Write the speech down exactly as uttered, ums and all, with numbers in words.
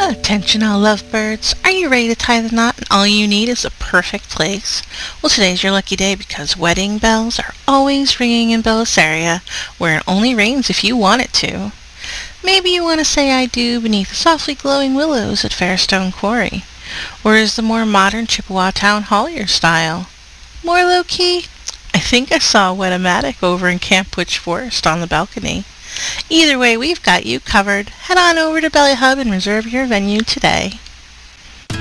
Attention all lovebirds, are you ready to tie the knot and all you need is a perfect place? Well, today's your lucky day because wedding bells are always ringing in Bellisaria, where it only rains if you want it to. Maybe you want to say I do beneath the softly glowing willows at Fairstone Quarry. Or is the more modern Chippewa Town Hall your style? More low-key? I think I saw a Wet-O-Matic over in Camp Witch Forest on the balcony. Either way, we've got you covered. Head on over to Belly Hub and reserve your venue today.